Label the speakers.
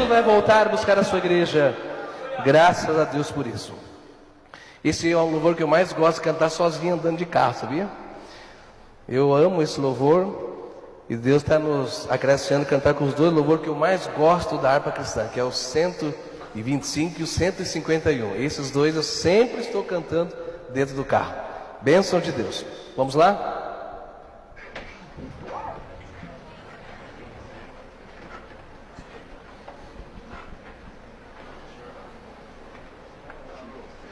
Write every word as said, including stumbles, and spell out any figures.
Speaker 1: vai voltar a buscar a sua igreja. Graças a Deus por isso. Esse é o louvor que eu mais gosto de cantar sozinho andando de carro, sabia? Eu amo esse louvor e Deus está nos acrescentando cantar com os dois louvores que eu mais gosto da harpa cristã, que é o cento e vinte e cinco e o cento e cinquenta e um. Esses dois eu sempre estou cantando dentro do carro. Bênção de Deus. Vamos lá?